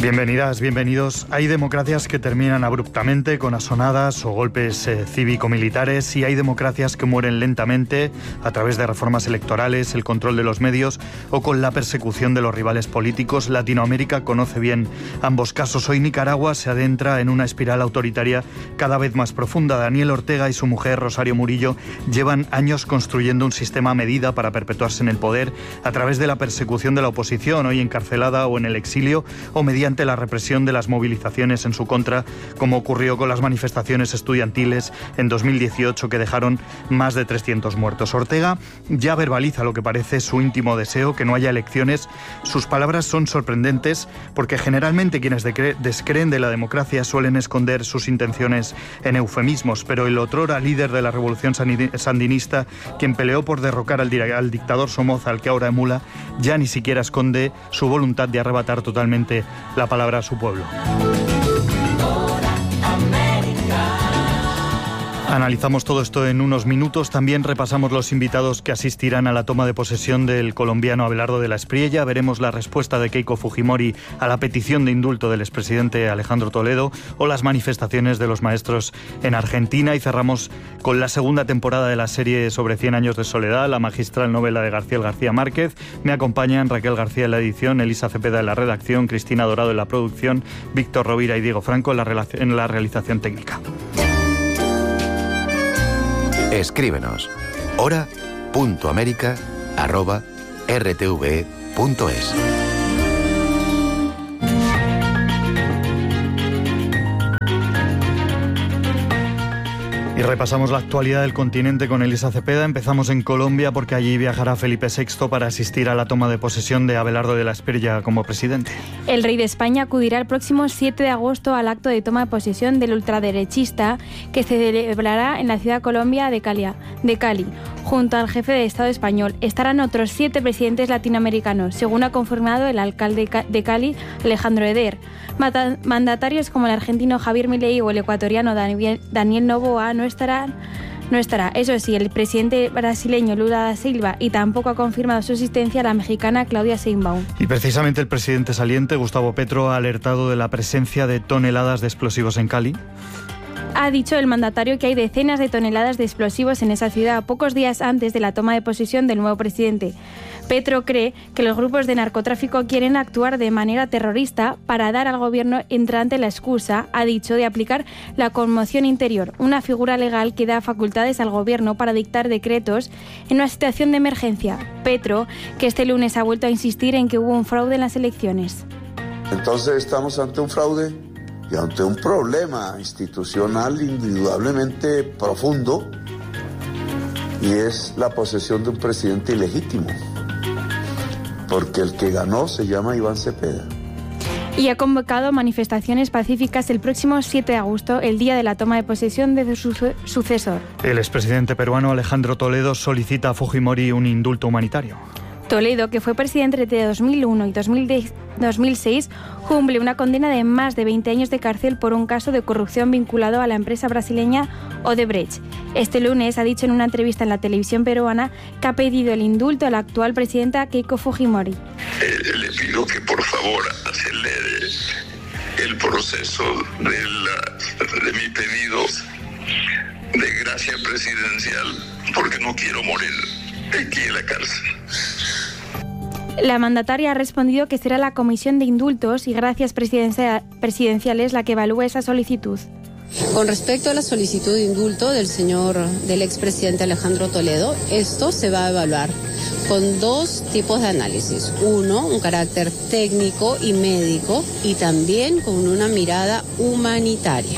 Bienvenidas, bienvenidos. Hay democracias que terminan abruptamente con asonadas o golpes cívico-militares, y hay democracias que mueren lentamente a través de reformas electorales, el control de los medios o con la persecución de los rivales políticos. Latinoamérica conoce bien ambos casos. Hoy Nicaragua se adentra en una espiral autoritaria cada vez más profunda. Daniel Ortega y su mujer Rosario Murillo llevan años construyendo un sistema a medida para perpetuarse en el poder a través de la persecución de la oposición, hoy encarcelada o en el exilio, o mediante la represión de las movilizaciones en su contra, como ocurrió con las manifestaciones estudiantiles en 2018 que dejaron más de 300 muertos. Ortega ya verbaliza lo que parece su íntimo deseo, que no haya elecciones. Sus palabras son sorprendentes porque generalmente quienes descreen de la democracia suelen esconder sus intenciones en eufemismos, pero el otrora líder de la revolución sandinista, quien peleó por derrocar al dictador Somoza, al que ahora emula, ya ni siquiera esconde su voluntad de arrebatar totalmente la palabra a su pueblo. Analizamos todo esto en unos minutos. También repasamos los invitados que asistirán a la toma de posesión del colombiano Abelardo de la Espriella. Veremos la respuesta de Keiko Fujimori a la petición de indulto del expresidente Alejandro Toledo o las manifestaciones de los maestros en Argentina. Y cerramos con la segunda temporada de la serie sobre 100 años de soledad, la magistral novela de García Márquez. Me acompañan Raquel García en la edición, Elisa Cepeda en la redacción, Cristina Dorado en la producción, Víctor Rovira y Diego Franco en la realización técnica. Escríbenos hora.america@rtve.es. Y repasamos la actualidad del continente con Elisa Cepeda. Empezamos en Colombia porque allí viajará Felipe VI para asistir a la toma de posesión de Abelardo de la Espriella como presidente. El rey de España acudirá el próximo 7 de agosto al acto de toma de posesión del ultraderechista que se celebrará en la ciudad Colombia de Cali. Junto al jefe de Estado español estarán otros 7 presidentes latinoamericanos, según ha confirmado el alcalde de Cali, Alejandro Eder. Mandatarios como el argentino Javier Milei o el ecuatoriano Daniel Noboa no estará. Eso sí, el presidente brasileño Lula da Silva, y tampoco ha confirmado su asistencia la mexicana Claudia Sheinbaum. Y precisamente el presidente saliente, Gustavo Petro, ha alertado de la presencia de toneladas de explosivos en Cali. Ha dicho el mandatario que hay decenas de toneladas de explosivos en esa ciudad, pocos días antes de la toma de posesión del nuevo presidente. Petro cree que los grupos de narcotráfico quieren actuar de manera terrorista para dar al gobierno entrante la excusa, ha dicho, de aplicar la conmoción interior, una figura legal que da facultades al gobierno para dictar decretos en una situación de emergencia. Petro, que este lunes ha vuelto a insistir en que hubo un fraude en las elecciones. Entonces estamos ante un fraude y ante un problema institucional indudablemente profundo, y es la posesión de un presidente ilegítimo, porque el que ganó se llama Iván Cepeda. Y ha convocado manifestaciones pacíficas el próximo 7 de agosto, el día de la toma de posesión de su sucesor. El expresidente peruano Alejandro Toledo solicita a Fujimori un indulto humanitario. Toledo, que fue presidente entre 2001 y 2006, cumple una condena de más de 20 años de cárcel por un caso de corrupción vinculado a la empresa brasileña Odebrecht. Este lunes ha dicho en una entrevista en la televisión peruana que ha pedido el indulto a la actual presidenta Keiko Fujimori. Le pido que por favor acelere el proceso de mi pedido de gracia presidencial, porque no quiero morir aquí en la cárcel. La mandataria ha respondido que será la Comisión de Indultos y Gracias Presidenciales la que evalúe esa solicitud. Con respecto a la solicitud de indulto del expresidente Alejandro Toledo, esto se va a evaluar con 2 tipos de análisis. Uno, un carácter técnico y médico, y también con una mirada humanitaria.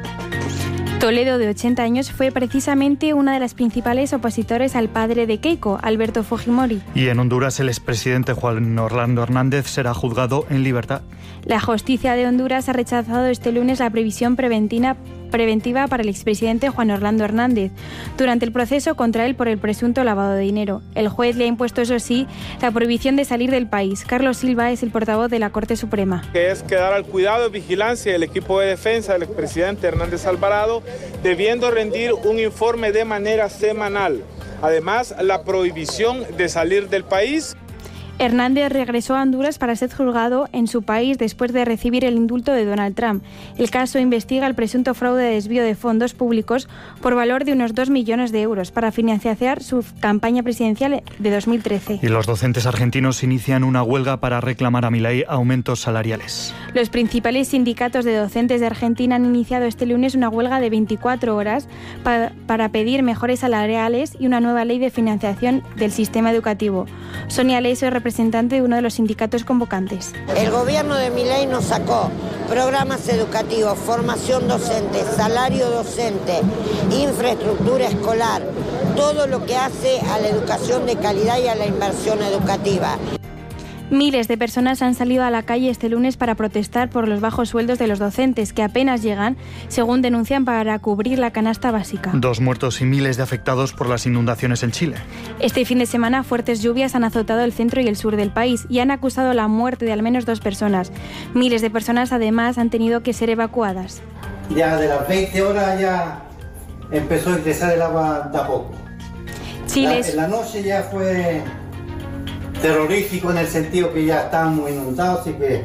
Toledo, de 80 años, fue precisamente una de las principales opositores al padre de Keiko, Alberto Fujimori. Y en Honduras, el expresidente Juan Orlando Hernández será juzgado en libertad. La justicia de Honduras ha rechazado este lunes la previsión preventiva para el expresidente Juan Orlando Hernández durante el proceso contra él por el presunto lavado de dinero. El juez le ha impuesto, eso sí, la prohibición de salir del país. Carlos Silva es el portavoz de la Corte Suprema. Que es quedar al cuidado y vigilancia del equipo de defensa del expresidente Hernández Alvarado, debiendo rendir un informe de manera semanal. Además, la prohibición de salir del país. Hernández regresó a Honduras para ser juzgado en su país después de recibir el indulto de Donald Trump. El caso investiga el presunto fraude de desvío de fondos públicos por valor de unos 2 millones de euros para financiar su campaña presidencial de 2013. Y los docentes argentinos inician una huelga para reclamar a Milei aumentos salariales. Los principales sindicatos de docentes de Argentina han iniciado este lunes una huelga de 24 horas para pedir mejores salariales y una nueva ley de financiación del sistema educativo. Sonia Leso es representante de uno de los sindicatos convocantes. El gobierno de Milei nos sacó programas educativos, formación docente, salario docente, infraestructura escolar, todo lo que hace a la educación de calidad y a la inversión educativa. Miles de personas han salido a la calle este lunes para protestar por los bajos sueldos de los docentes, que apenas llegan, según denuncian, para cubrir la canasta básica. 2 muertos y miles de afectados por las inundaciones en Chile. Este fin de semana, fuertes lluvias han azotado el centro y el sur del país y han acusado la muerte de al menos 2 personas. Miles de personas, además, han tenido que ser evacuadas. Ya de las 20 horas ya empezó a ingresar el agua de a poco. En la noche ya fue terrorífico en el sentido que ya estábamos inundados y que...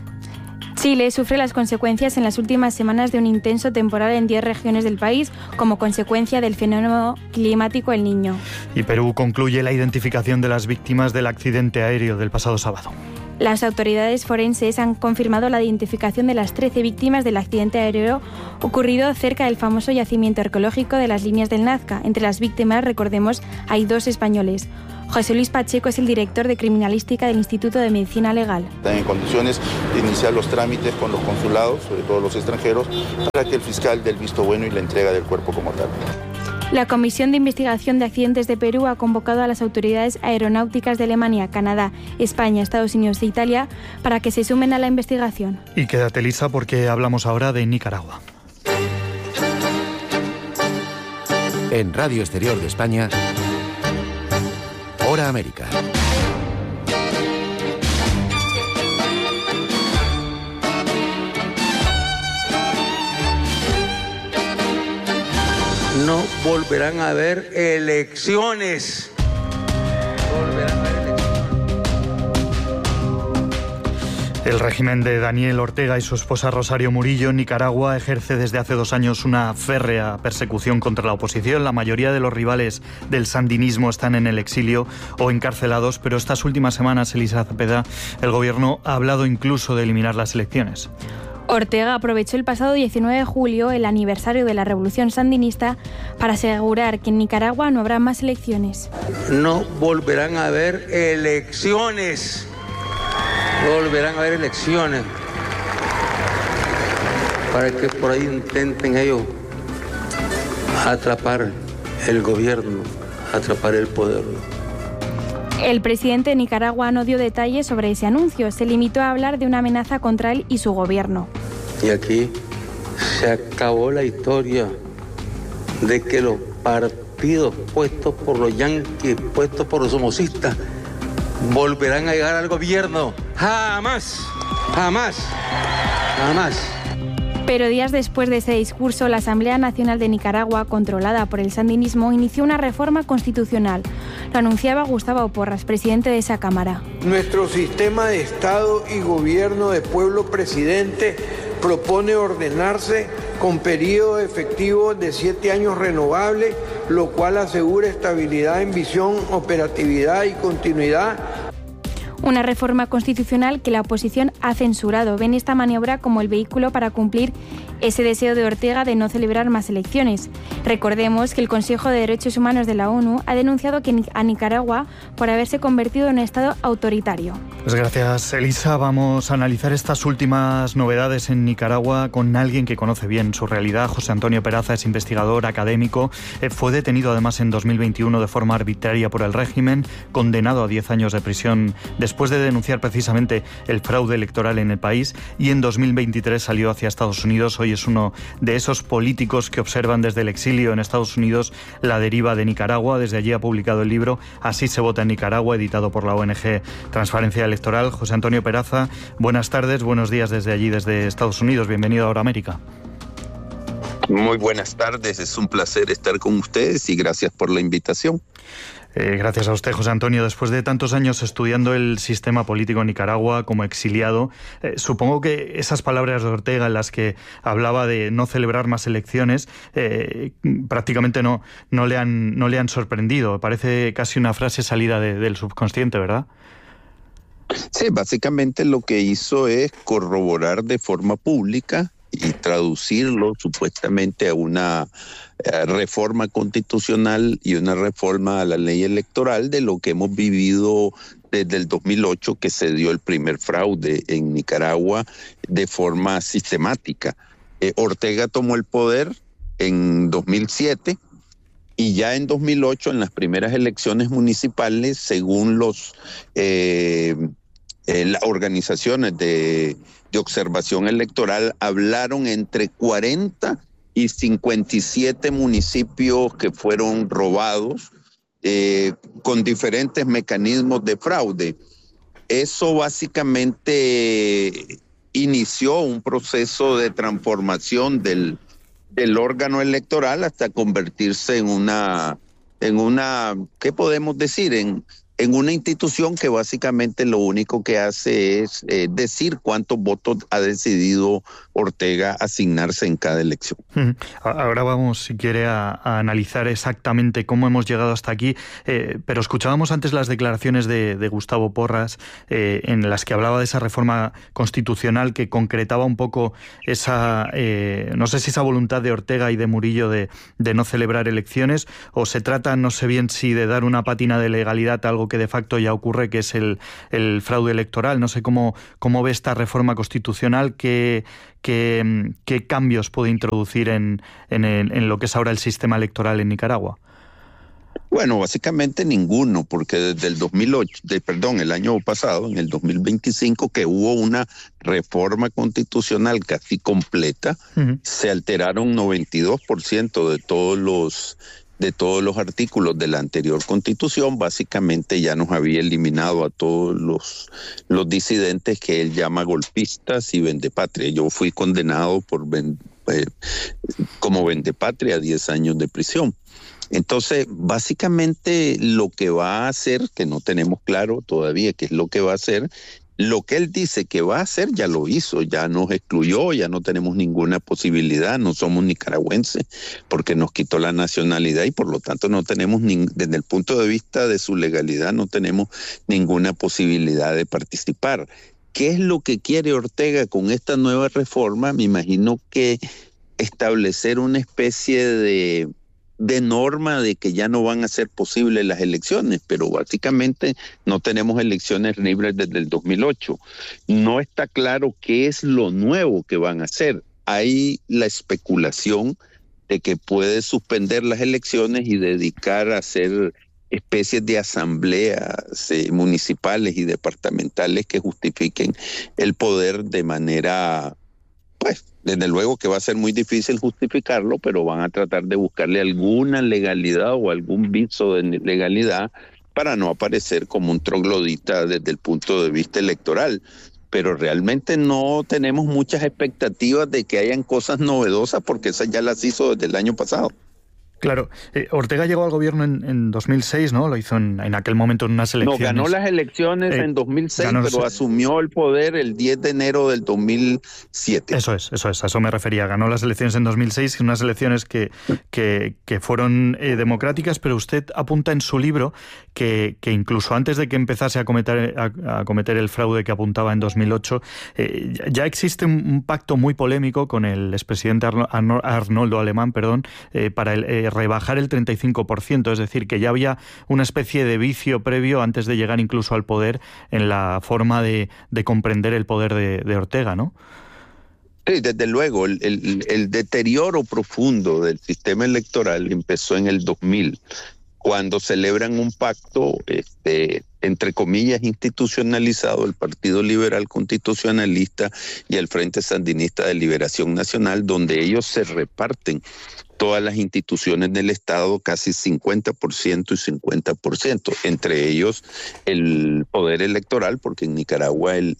Chile sufre las consecuencias en las últimas semanas de un intenso temporal en 10 regiones del país como consecuencia del fenómeno climático El Niño. Y Perú concluye la identificación de las víctimas del accidente aéreo del pasado sábado. Las autoridades forenses han confirmado la identificación de las 13 víctimas del accidente aéreo ocurrido cerca del famoso yacimiento arqueológico de las líneas del Nazca. Entre las víctimas, recordemos, hay 2 españoles. José Luis Pacheco es el director de Criminalística del Instituto de Medicina Legal. Están en condiciones de iniciar los trámites con los consulados, sobre todo los extranjeros, para que el fiscal dé el visto bueno y la entrega del cuerpo como tal. La Comisión de Investigación de Accidentes de Perú ha convocado a las autoridades aeronáuticas de Alemania, Canadá, España, Estados Unidos e Italia para que se sumen a la investigación. Y quédate, Lisa, porque hablamos ahora de Nicaragua. En Radio Exterior de España, Hora América. No volverán a haber elecciones. El régimen de Daniel Ortega y su esposa Rosario Murillo en Nicaragua ejerce desde hace 2 años una férrea persecución contra la oposición. La mayoría de los rivales del sandinismo están en el exilio o encarcelados, pero estas últimas semanas, Elisa Cepeda, el gobierno ha hablado incluso de eliminar las elecciones. Ortega aprovechó el pasado 19 de julio, el aniversario de la revolución sandinista, para asegurar que en Nicaragua no habrá más elecciones. No volverán a haber elecciones. Volverán a haber elecciones para que por ahí intenten ellos atrapar el gobierno, atrapar el poder. El presidente de Nicaragua no dio detalles sobre ese anuncio, se limitó a hablar de una amenaza contra él y su gobierno. Y aquí se acabó la historia de que los partidos puestos por los yanquis, puestos por los somocistas, volverán a llegar al gobierno. Jamás, jamás, jamás. Pero días después de ese discurso, la Asamblea Nacional de Nicaragua, controlada por el sandinismo, inició una reforma constitucional. Lo anunciaba Gustavo Porras, presidente de esa Cámara. Nuestro sistema de Estado y gobierno de pueblo presidente propone ordenarse con periodo efectivo de 7 años renovables, lo cual asegura estabilidad en visión, operatividad y continuidad. Una reforma constitucional que la oposición ha censurado. Ven esta maniobra como el vehículo para cumplir ese deseo de Ortega de no celebrar más elecciones. Recordemos que el Consejo de Derechos Humanos de la ONU ha denunciado a Nicaragua por haberse convertido en un Estado autoritario. Pues gracias, Elisa. Vamos a analizar estas últimas novedades en Nicaragua con alguien que conoce bien su realidad. José Antonio Peraza es investigador académico. Fue detenido además en 2021 de forma arbitraria por el régimen, condenado a 10 años de prisión después de denunciar precisamente el fraude electoral en el país, y en 2023 salió hacia Estados Unidos. Hoy es uno de esos políticos que observan desde el exilio en Estados Unidos la deriva de Nicaragua. Desde allí ha publicado el libro Así se vota en Nicaragua, editado por la ONG Transparencia Electoral. José Antonio Peraza, buenas tardes, buenos días desde allí, desde Estados Unidos. Bienvenido a Hora América. Muy buenas tardes, es un placer estar con ustedes y gracias por la invitación. Gracias a usted, José Antonio. Después de tantos años estudiando el sistema político en Nicaragua como exiliado, supongo que esas palabras de Ortega en las que hablaba de no celebrar más elecciones prácticamente no le han sorprendido. Parece casi una frase salida del subconsciente, ¿verdad? Sí, básicamente lo que hizo es corroborar de forma pública y traducirlo supuestamente a una reforma constitucional y una reforma a la ley electoral de lo que hemos vivido desde el 2008, que se dio el primer fraude en Nicaragua de forma sistemática. Ortega tomó el poder en 2007 y ya en 2008, en las primeras elecciones municipales, según las organizaciones de observación electoral, hablaron entre 40 y 57 municipios que fueron robados con diferentes mecanismos de fraude. Eso básicamente inició un proceso de transformación del órgano electoral hasta convertirse en una, ¿qué podemos decir? En una institución que básicamente lo único que hace es decir cuántos votos ha decidido Ortega asignarse en cada elección. Ahora vamos, si quiere, a analizar exactamente cómo hemos llegado hasta aquí, pero escuchábamos antes las declaraciones de Gustavo Porras en las que hablaba de esa reforma constitucional que concretaba un poco esa, no sé si esa voluntad de Ortega y de Murillo de no celebrar elecciones, o se trata, no sé bien si de dar una pátina de legalidad a algo que de facto ya ocurre, que es el fraude electoral. No sé cómo ve esta reforma constitucional, qué cambios puede introducir en lo que es ahora el sistema electoral en Nicaragua. Bueno, básicamente ninguno, porque desde el año pasado, en el 2025, que hubo una reforma constitucional casi completa, se alteraron 92% de todos los artículos de la anterior constitución. Básicamente ya nos había eliminado a todos los disidentes que él llama golpistas y vendepatria. Yo fui condenado como vendepatria a 10 años de prisión. Entonces, básicamente lo que va a hacer, que no tenemos claro todavía qué es lo que va a hacer, lo que él dice que va a hacer ya lo hizo, ya nos excluyó, ya no tenemos ninguna posibilidad, no somos nicaragüenses porque nos quitó la nacionalidad y por lo tanto no tenemos, desde el punto de vista de su legalidad, no tenemos ninguna posibilidad de participar. ¿Qué es lo que quiere Ortega con esta nueva reforma? Me imagino que establecer una especie de norma de que ya no van a ser posibles las elecciones, pero básicamente no tenemos elecciones libres desde el 2008. No está claro qué es lo nuevo que van a hacer. Hay la especulación de que puede suspender las elecciones y dedicar a hacer especies de asambleas municipales y departamentales que justifiquen el poder de manera, pues, desde luego que va a ser muy difícil justificarlo, pero van a tratar de buscarle alguna legalidad o algún viso de legalidad para no aparecer como un troglodita desde el punto de vista electoral. Pero realmente no tenemos muchas expectativas de que hayan cosas novedosas porque esas ya las hizo desde el año pasado. Claro, Ortega llegó al gobierno en 2006, ¿no? Lo hizo en aquel momento en unas elecciones. No, ganó las elecciones en 2006, pero asumió el poder el 10 de enero del 2007. Eso es, a eso me refería. Ganó las elecciones en 2006, unas elecciones que fueron democráticas, pero usted apunta en su libro que incluso antes de que empezase a cometer el fraude que apuntaba en 2008, ya existe un pacto muy polémico con el expresidente Arnoldo Alemán, para rebajar el 35%, es decir, que ya había una especie de vicio previo antes de llegar incluso al poder en la forma de comprender el poder de Ortega, ¿no? Sí, desde luego, el deterioro profundo del sistema electoral empezó en el 2000, cuando celebran un pacto, entre comillas, institucionalizado, el Partido Liberal Constitucionalista y el Frente Sandinista de Liberación Nacional, donde ellos se reparten todas las instituciones del Estado, casi 50% y 50%, entre ellos el poder electoral, porque en Nicaragua la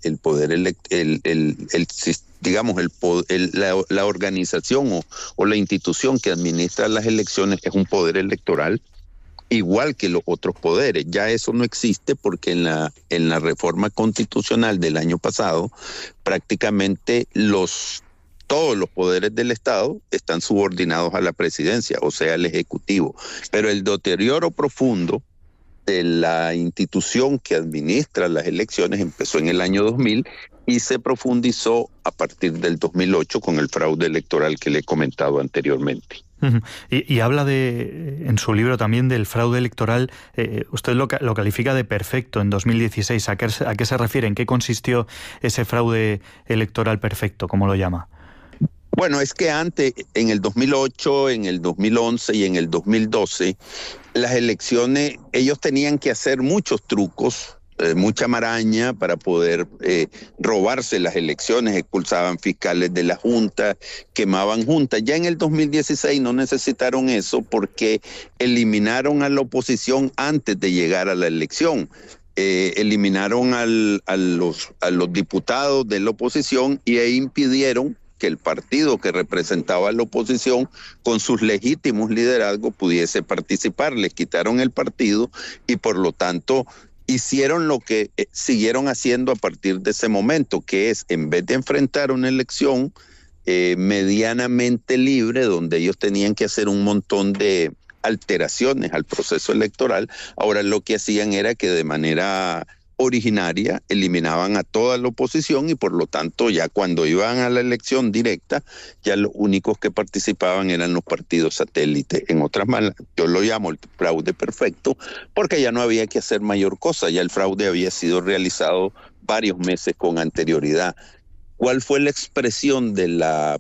organización o la institución que administra las elecciones es un poder electoral igual que los otros poderes. Ya eso no existe porque en la reforma constitucional del año pasado prácticamente todos los poderes del Estado están subordinados a la presidencia, o sea, al Ejecutivo. Pero el deterioro profundo de la institución que administra las elecciones empezó en el año 2000 y se profundizó a partir del 2008 con el fraude electoral que le he comentado anteriormente. Y habla en su libro también del fraude electoral. Usted lo califica de perfecto en 2016. ¿A qué se refiere? ¿En qué consistió ese fraude electoral perfecto? ¿Cómo lo llama? Bueno, es que antes, en el 2008, en el 2011 y en el 2012, las elecciones, ellos tenían que hacer muchos trucos, mucha maraña para poder robarse las elecciones, expulsaban fiscales de la Junta, quemaban juntas. Ya en el 2016 no necesitaron eso porque eliminaron a la oposición antes de llegar a la elección. Eliminaron a los diputados de la oposición y impidieron que el partido que representaba a la oposición con sus legítimos liderazgos pudiese participar. Les quitaron el partido y por lo tanto hicieron lo que siguieron haciendo a partir de ese momento, que es, en vez de enfrentar una elección medianamente libre, donde ellos tenían que hacer un montón de alteraciones al proceso electoral, ahora lo que hacían era que de manera originaria eliminaban a toda la oposición y por lo tanto ya cuando iban a la elección directa ya los únicos que participaban eran los partidos satélites. En otras maneras, yo lo llamo el fraude perfecto porque ya no había que hacer mayor cosa, ya el fraude había sido realizado varios meses con anterioridad. ¿Cuál fue la expresión de la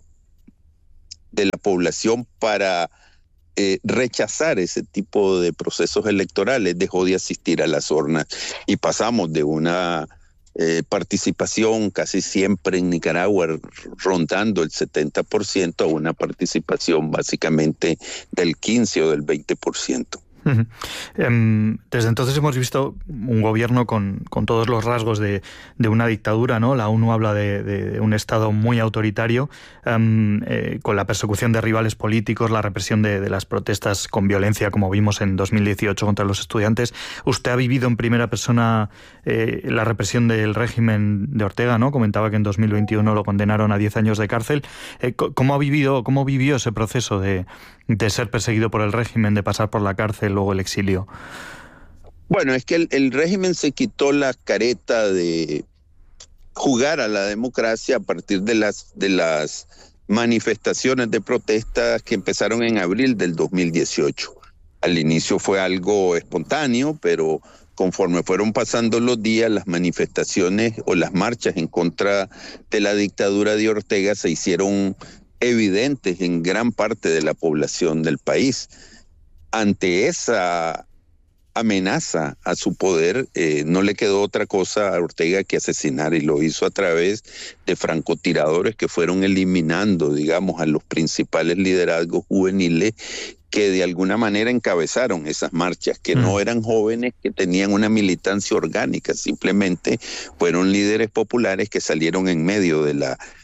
población para rechazar ese tipo de procesos electorales? Dejó de asistir a las urnas y pasamos de una participación casi siempre en Nicaragua rondando el 70% a una participación básicamente del 15 o del 20%. Desde entonces hemos visto un gobierno con todos los rasgos de una dictadura, ¿no? La ONU habla de un Estado muy autoritario, con la persecución de rivales políticos, la represión de las protestas con violencia, como vimos en 2018 contra los estudiantes. Usted ha vivido en primera persona la represión del régimen de Ortega, ¿no? Comentaba que en 2021 lo condenaron a 10 años de cárcel. ¿Cómo vivió ese proceso de ser perseguido por el régimen, de pasar por la cárcel, luego el exilio? Bueno, es que el régimen se quitó la careta de jugar a la democracia a partir de las manifestaciones de protesta que empezaron en abril del 2018. Al inicio fue algo espontáneo, pero conforme fueron pasando los días, las manifestaciones o las marchas en contra de la dictadura de Ortega se hicieron evidentes en gran parte de la población del país. Ante esa amenaza a su poder, no le quedó otra cosa a Ortega que asesinar, y lo hizo a través de francotiradores que fueron eliminando, digamos, a los principales liderazgos juveniles que de alguna manera encabezaron esas marchas, que no eran jóvenes que tenían una militancia orgánica, simplemente fueron líderes populares que salieron en medio de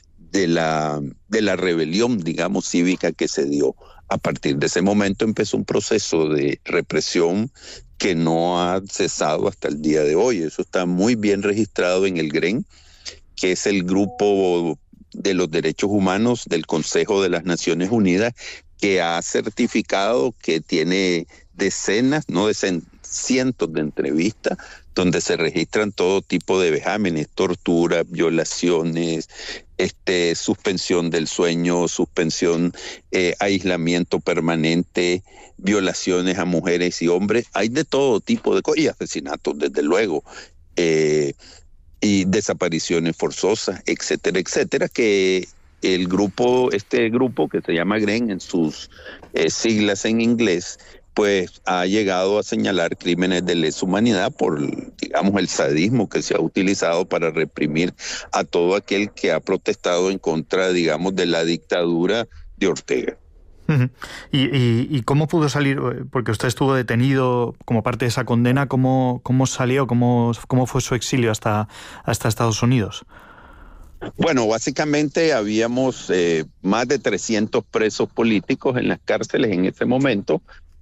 la rebelión, digamos, cívica que se dio. A partir de ese momento empezó un proceso de represión que no ha cesado hasta el día de hoy. Eso está muy bien registrado en el GREN, que es el grupo de los derechos humanos del Consejo de las Naciones Unidas, que ha certificado que tiene decenas, no decenas, cientos de entrevistas donde se registran todo tipo de vejámenes, tortura, violaciones, suspensión del sueño, suspensión, aislamiento permanente, violaciones a mujeres y hombres. Hay de todo tipo de cosas, y asesinatos, desde luego, y desapariciones forzosas, etcétera, etcétera, que este grupo que se llama GREN en sus siglas en inglés, pues ha llegado a señalar crímenes de lesa humanidad por, digamos, el sadismo que se ha utilizado para reprimir a todo aquel que ha protestado en contra, digamos, de la dictadura de Ortega. ¿Y cómo pudo salir? Porque usted estuvo detenido como parte de esa condena. ¿Cómo salió? ¿Cómo fue su exilio hasta Estados Unidos? Bueno, básicamente habíamos más de 300 presos políticos en las cárceles en ese momento.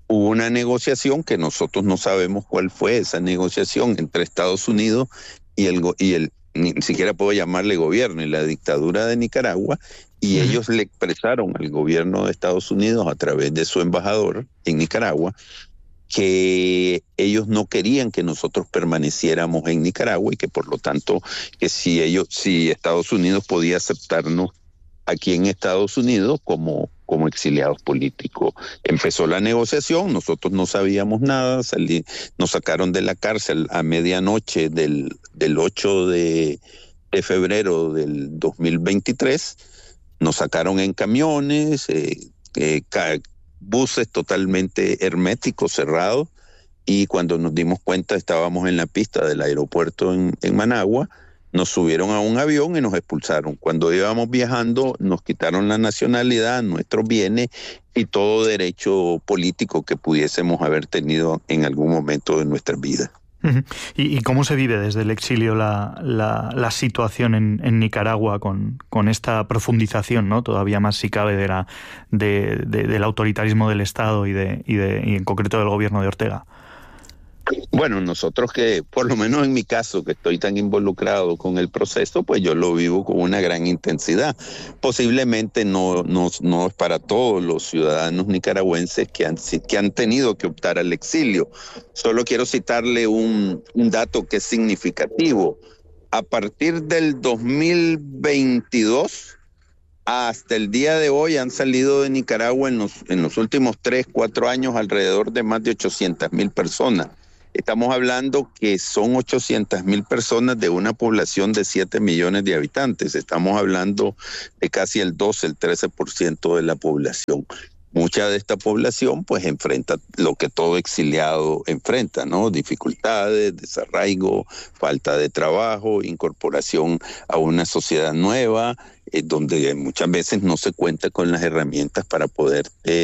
hubo una negociación que nosotros no sabemos cuál fue esa negociación entre Estados Unidos y el ni siquiera puedo llamarle gobierno, y la dictadura de Nicaragua, y ellos le expresaron al gobierno de Estados Unidos a través de su embajador en Nicaragua que ellos no querían que nosotros permaneciéramos en Nicaragua y que por lo tanto que si Estados Unidos podía aceptarnos aquí en Estados Unidos como exiliados políticos. Empezó la negociación, nosotros no sabíamos nada, nos sacaron de la cárcel a medianoche del 8 de febrero del 2023, nos sacaron en camiones, buses totalmente herméticos, cerrados, y cuando nos dimos cuenta estábamos en la pista del aeropuerto en Managua. Nos subieron a un avión y nos expulsaron. Cuando íbamos viajando nos quitaron la nacionalidad, nuestros bienes y todo derecho político que pudiésemos haber tenido en algún momento de nuestra vida. ¿Y cómo se vive desde el exilio la situación en Nicaragua con esta profundización, ¿no? Todavía más si cabe del autoritarismo del Estado y en concreto del gobierno de Ortega? Bueno, nosotros que, por lo menos en mi caso, que estoy tan involucrado con el proceso, pues yo lo vivo con una gran intensidad. Posiblemente no es para todos los ciudadanos nicaragüenses que han tenido que optar al exilio. Solo quiero citarle un dato que es significativo. A partir del 2022 hasta el día de hoy han salido de Nicaragua en los últimos 3-4 años alrededor de más de 800,000 personas. Estamos hablando que son 800,000 personas de una población de 7 millones de habitantes. Estamos hablando de casi el 12, el 13% de la población. Mucha de esta población pues enfrenta lo que todo exiliado enfrenta, ¿no? Dificultades, desarraigo, falta de trabajo, incorporación a una sociedad nueva, donde muchas veces no se cuenta con las herramientas para poder,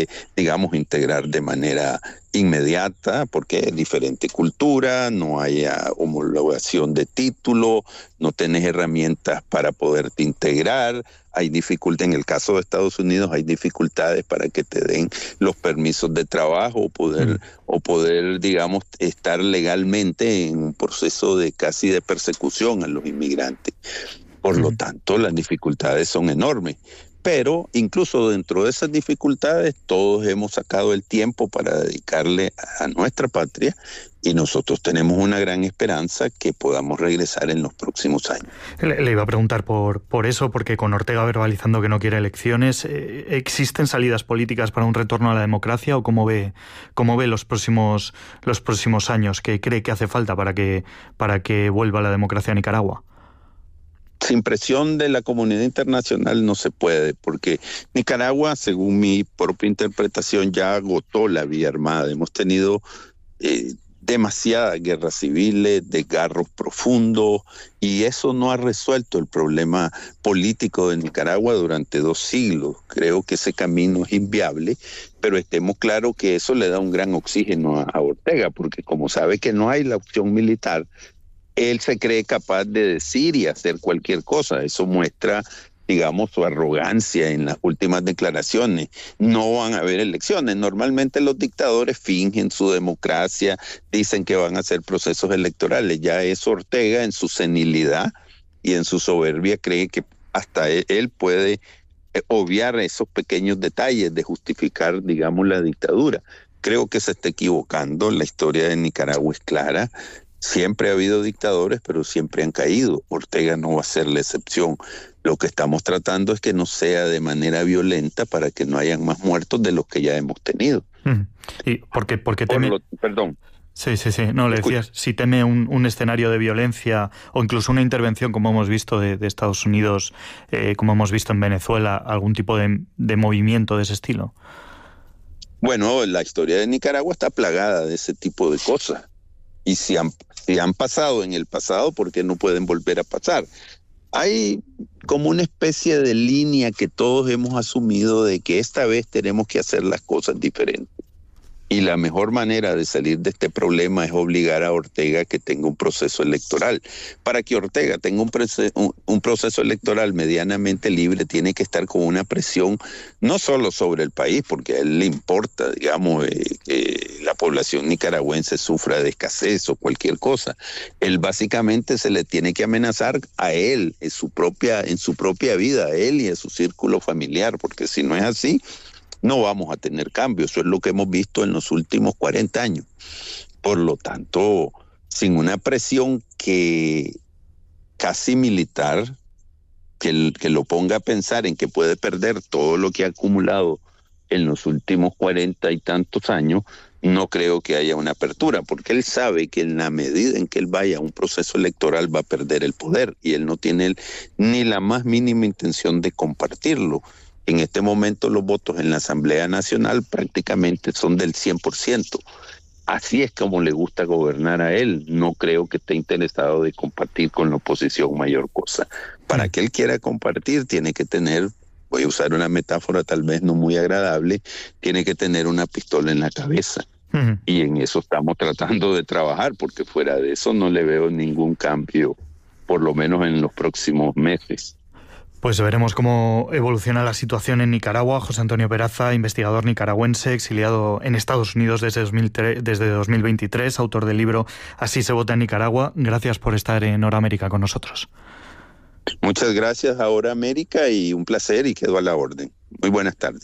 integrar de manera inmediata, porque es diferente cultura, no hay homologación de título, no tenés herramientas para poderte integrar, hay dificultad, en el caso de Estados Unidos hay dificultades para que te den los permisos de trabajo o poder, digamos, estar legalmente en un proceso de casi de persecución a los inmigrantes. Por lo tanto, las dificultades son enormes. Pero incluso dentro de esas dificultades, todos hemos sacado el tiempo para dedicarle a nuestra patria y nosotros tenemos una gran esperanza que podamos regresar en los próximos años. Le iba a preguntar por eso, porque con Ortega verbalizando que no quiere elecciones, ¿existen salidas políticas para un retorno a la democracia o cómo ve los próximos años? ¿Qué cree que hace falta para que vuelva la democracia a Nicaragua? Sin presión de la comunidad internacional no se puede, porque Nicaragua, según mi propia interpretación, ya agotó la vía armada. Hemos tenido demasiadas guerras civiles, desgarros profundos, y eso no ha resuelto el problema político de Nicaragua durante 2 siglos. Creo que ese camino es inviable, pero estemos claros que eso le da un gran oxígeno a Ortega, porque como sabe que no hay la opción militar, él se cree capaz de decir y hacer cualquier cosa. Eso muestra, digamos, su arrogancia en las últimas declaraciones. No van a haber elecciones. Normalmente los dictadores fingen su democracia, dicen que van a hacer procesos electorales. Ya es Ortega, en su senilidad y en su soberbia, cree que hasta él puede obviar esos pequeños detalles de justificar, digamos, la dictadura. Creo que se está equivocando. La historia de Nicaragua es clara. Siempre ha habido dictadores, pero siempre han caído. Ortega no va a ser la excepción. Lo que estamos tratando es que no sea de manera violenta para que no hayan más muertos de los que ya hemos tenido. ¿Y por qué teme? Perdón. Sí. No, le decías, si teme un escenario de violencia o incluso una intervención, como hemos visto de Estados Unidos, como hemos visto en Venezuela, algún tipo de movimiento de ese estilo. Bueno, la historia de Nicaragua está plagada de ese tipo de cosas. Y si han pasado en el pasado, ¿por qué no pueden volver a pasar? Hay como una especie de línea que todos hemos asumido de que esta vez tenemos que hacer las cosas diferentes. Y la mejor manera de salir de este problema es obligar a Ortega a que tenga un proceso electoral. Para que Ortega tenga un proceso electoral medianamente libre, tiene que estar con una presión no solo sobre el país, porque a él le importa, digamos, que la población nicaragüense sufra de escasez o cualquier cosa. Él básicamente se le tiene que amenazar a él, en su propia vida, a él y a su círculo familiar, porque si no es así, no vamos a tener cambios. Eso es lo que hemos visto en los últimos 40 años. Por lo tanto, sin una presión que casi militar, que lo ponga a pensar en que puede perder todo lo que ha acumulado en los últimos 40 y tantos años, no creo que haya una apertura, porque él sabe que en la medida en que él vaya a un proceso electoral va a perder el poder, y él no tiene ni la más mínima intención de compartirlo. En este momento los votos en la Asamblea Nacional prácticamente son del 100%. Así es como le gusta gobernar a él. No creo que esté interesado de compartir con la oposición mayor cosa. Para que él quiera compartir tiene que tener, voy a usar una metáfora tal vez no muy agradable, tiene que tener una pistola en la cabeza. Y en eso estamos tratando de trabajar, porque fuera de eso no le veo ningún cambio, por lo menos en los próximos meses. Pues veremos cómo evoluciona la situación en Nicaragua. José Antonio Peraza, investigador nicaragüense, exiliado en Estados Unidos desde 2023, autor del libro Así se vota en Nicaragua. Gracias por estar en Hora América con nosotros. Muchas gracias a Hora América y un placer, y quedo a la orden. Muy buenas tardes.